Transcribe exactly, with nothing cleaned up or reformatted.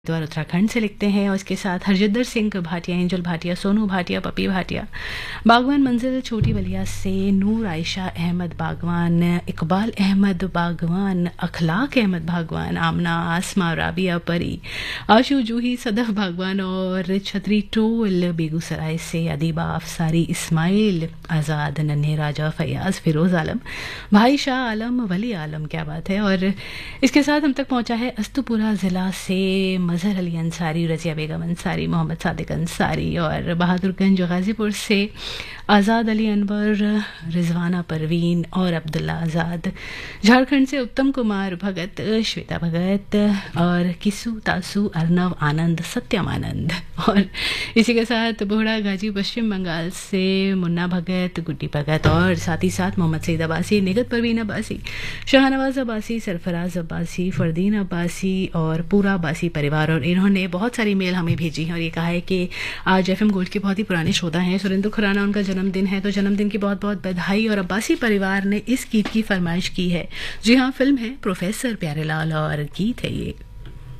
द्वार उत्तराखंड से लिखते हैं और इसके साथ हरजिंदर सिंह भाटिया, एंजल भाटिया, सोनू भाटिया, पपी भाटिया, बागवान मंजिल छोटी बलिया से नूर आयशा अहमद बागवान, इकबाल अहमद बागवान, अखलाक अहमद बागवान, आमना, आसमा, राबिया, परी, आशु जूही, सदफ बागवान और छतरी टोल बेगूसराय से अदीबा, अफसारी, इस्माइल, आज़ाद, नन्हे राजा, फयाज, फिरोज आलम, भाई शाह आलम, वली आलम, क्या बात है। और इसके साथ हम तक पहुंचा है अस्तुपुरा ज़िला से मजहर अली अंसारी, रजिया बेगम अंसारी, मोहम्मद सादिक अंसारी और बहादुरगंज गाजीपुर से आज़ाद अली अनवर, रिजवाना परवीन और अब्दुल्ला आज़ाद, झारखंड से उत्तम कुमार भगत, श्वेता भगत और किसु, तासु, अर्नव, आनंद, सत्यम आनंद। और इसी के साथ बोहड़ा गाजी पश्चिम बंगाल से मुन्ना भगत, गुड्डी भगत और साथ ही साथ मोहम्मद सईद अब्बासी, निगत परवीन अब्बासी, शाहनवाज अब्बासी, सरफराज अब्बासी, फरदीन अब्बासी और पूरा अब्बासी परिवार। और इन्होंने बहुत सारी मेल हमें भेजी हैं और ये कहा है कि आज एफ एम गोल्ड के बहुत ही पुराने श्रोता हैं, सुरेंद्र खुराना, उनका जन्मदिन है, तो जन्मदिन की बहुत बहुत बधाई। और अब्बासी परिवार ने इस गीत की फरमाइश की है। जी हाँ, फिल्म है प्रोफेसर प्यारेलाल और गीत है ये।